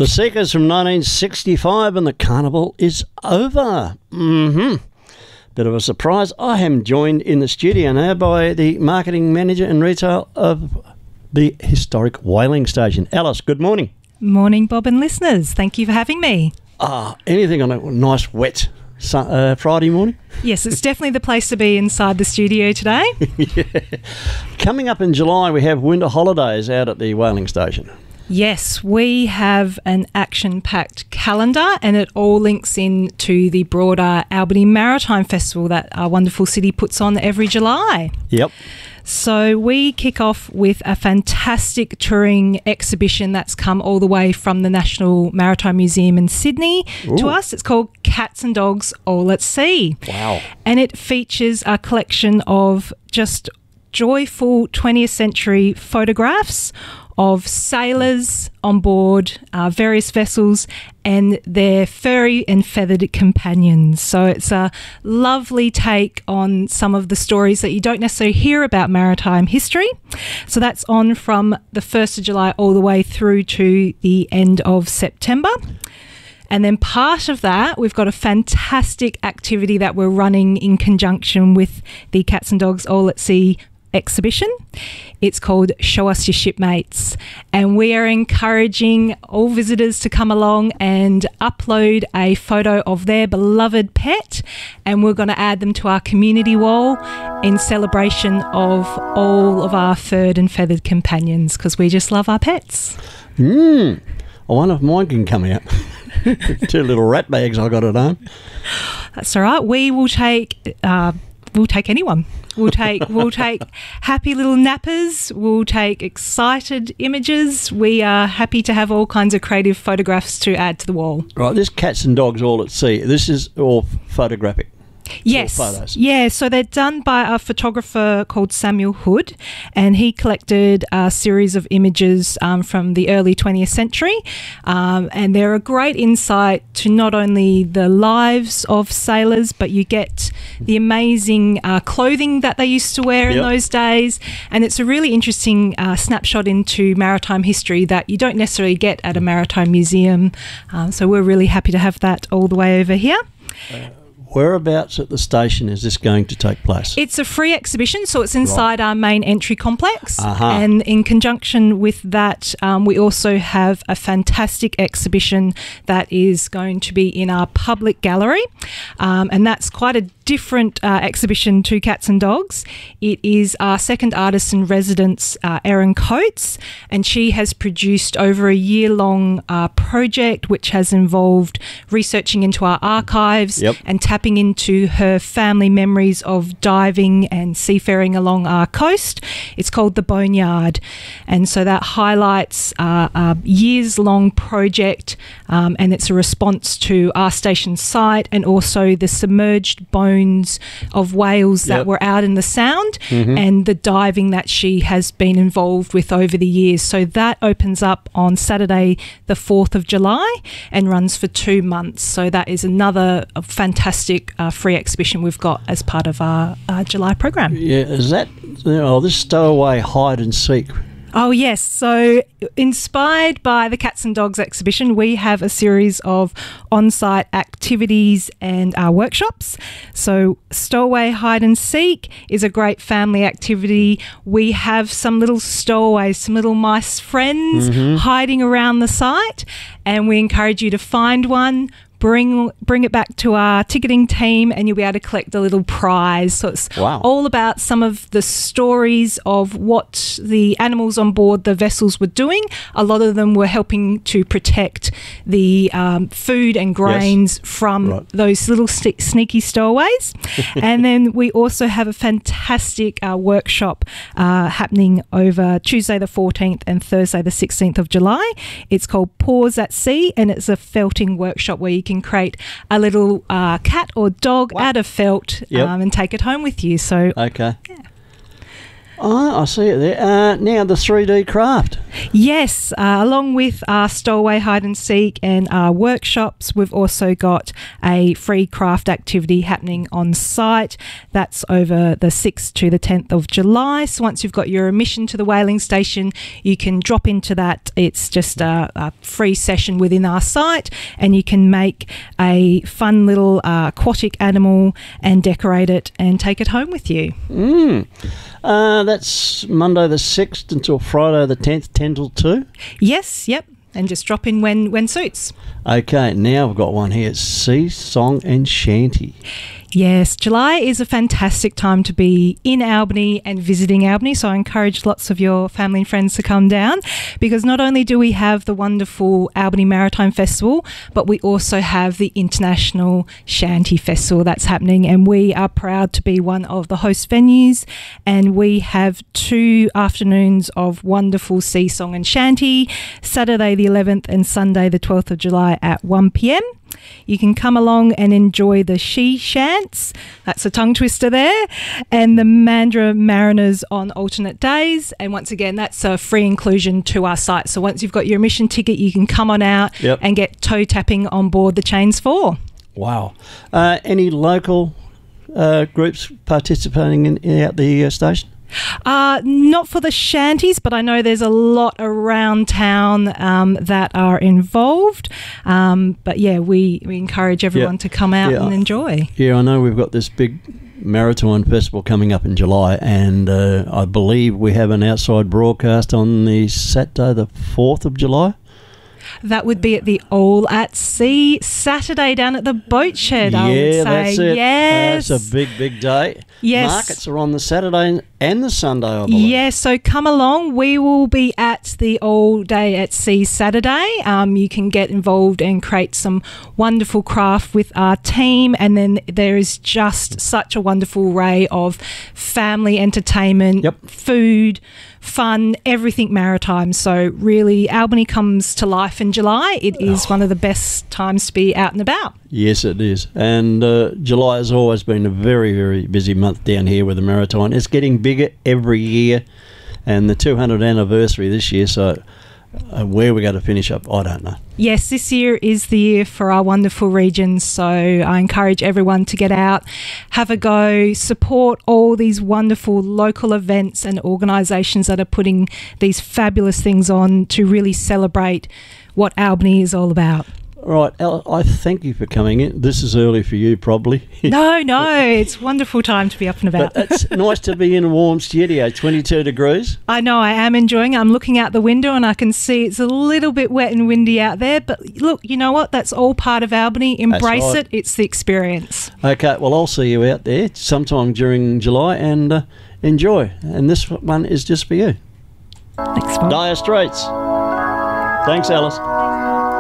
The Seekers from 1965 and the carnival is over. Bit of a surprise. I am joined in the studio now by the marketing manager and retail of the historic whaling station. Alice, good morning. Morning, Bob and listeners. Thank you for having me. Anything on a nice wet Friday morning? Yes, it's definitely the place to be inside the studio today. Yeah. Coming up in July, we have winter holidays out at the whaling station. Yes, we have an action-packed calendar and it all links into the broader Albany Maritime Festival that our wonderful city puts on every July. Yep. So we kick off with a fantastic touring exhibition that's come all the way from the National Maritime Museum in Sydney to us. It's called Cats and Dogs All at Sea. Wow. And it features a collection of just joyful 20th century photographs of sailors on board various vessels and their furry and feathered companions. So it's a lovely take on some of the stories that you don't necessarily hear about maritime history. So that's on from the 1st of July all the way through to the end of September. And then part of that, we've got a fantastic activity that we're running in conjunction with the Cats and Dogs All at Sea exhibition. It's called Show Us Your Shipmates, and we are encouraging all visitors to come along and upload a photo of their beloved pet, and we're going to add them to our community wall in celebration of all of our furred and feathered companions, because we just love our pets. I wonder if mine can come out. 2 little rat bags I got at home. That's all right. We will take anyone. We'll take happy little nappers. We'll take excited images. We are happy to have all kinds of creative photographs to add to the wall. Right, this Cats and Dogs All at Sea, this is all photographic. Yes. Photos. Yeah, so they're done by a photographer called Samuel Hood, and he collected a series of images from the early 20th century, and they're a great insight to not only the lives of sailors, but you get the amazing clothing that they used to wear in those days, and it's a really interesting snapshot into maritime history that you don't necessarily get at a maritime museum, so we're really happy to have that all the way over here. Whereabouts at the station is this going to take place? It's a free exhibition, so it's inside our main entry complex. Uh-huh. And in conjunction with that, we also have a fantastic exhibition that is going to be in our public gallery. And that's quite a different exhibition to Cats and Dogs. It is our second artist in residence, Erin Coates, and she has produced over a year-long project which has involved researching into our archives and tapping into her family memories of diving and seafaring along our coast. It's called The Boneyard, and so that highlights a years-long project, and it's a response to our station site and also the submerged bones of whales that were out in the Sound and the diving that she has been involved with over the years. So that opens up on Saturday the 4th of July and runs for 2 months. So that is another fantastic free exhibition we've got as part of our July program. Yeah, is that this stowaway hide and seek? Oh, yes. So inspired by the Cats and Dogs exhibition, we have a series of on-site activities and workshops. So Stowaway Hide and Seek is a great family activity. We have some little stowaways, some little mice friends hiding around the site, and we encourage you to find one, bring it back to our ticketing team, and you'll be able to collect a little prize. So it's all about some of the stories of what the animals on board the vessels were doing. A lot of them were helping to protect the food and grains from those little sneaky stowaways. And then we also have a fantastic workshop happening over Tuesday the 14th and Thursday the 16th of July. It's called Paws at Sea, and it's a felting workshop where you can create a little cat or dog out of felt and take it home with you. So Oh, I see it there. Now the 3D craft. Yes, along with our stowaway hide and seek and our workshops, we've also got a free craft activity happening on site. That's over the 6th to the 10th of July. So once you've got your admission to the whaling station, you can drop into that. It's just a free session within our site, and you can make a fun little aquatic animal and decorate it and take it home with you. That's Monday the 6th until Friday the 10th, 10 till 2? Yes, yep. And just drop in when suits. Okay, now I've got one here. Sea Song and Shanty. Yes, July is a fantastic time to be in Albany and visiting Albany, so I encourage lots of your family and friends to come down, because not only do we have the wonderful Albany Maritime Festival, but we also have the International Shanty Festival that's happening, and we are proud to be one of the host venues, and we have 2 afternoons of wonderful sea song and shanty, Saturday the 11th and Sunday the 12th of July at 1 p.m. You can come along and enjoy the She Shants, that's a tongue twister there, and the Mandurah Mariners on alternate days. And once again, that's a free inclusion to our site. So once you've got your admission ticket, you can come on out and get toe tapping on board the Chains 4. Wow. Any local groups participating in out the station? Not for the shanties, but I know there's a lot around town that are involved. But yeah, we encourage everyone to come out and enjoy. Yeah, I know we've got this big Maritime Festival coming up in July, and I believe we have an outside broadcast on the Saturday the 4th of July. That would be at the All at Sea Saturday down at the boat shed, I would say. That's it. Yes. It's a big day. Yes. Markets are on the Saturday and the Sunday, I believe. Yes, so come along. We will be at the All Day at Sea Saturday. You can get involved and create some wonderful craft with our team, and then there is just such a wonderful array of family entertainment, food, fun, everything maritime. So really, Albany comes to life in July. It is one of the best times to be out and about. Yes, it is. And July has always been a very, very busy month down here with the Maritime. It's getting bigger every year, and the 200th anniversary this year, so where we're going to finish up, I don't know. Yes, this year is the year for our wonderful regions, so I encourage everyone to get out, have a go, support all these wonderful local events and organisations that are putting these fabulous things on to really celebrate what Albany is all about. Right, I thank you for coming in. This is early for you, probably. No, it's a wonderful time to be up and about. But it's nice to be in a warm studio, 22 degrees. I know, I am enjoying it. I'm looking out the window and I can see it's a little bit wet and windy out there. But look, you know what? That's all part of Albany. Embrace it. It's the experience. Okay, well, I'll see you out there sometime during July, and enjoy. And this one is just for you. Thanks, Bob. Dire Straits. Thanks, Alice.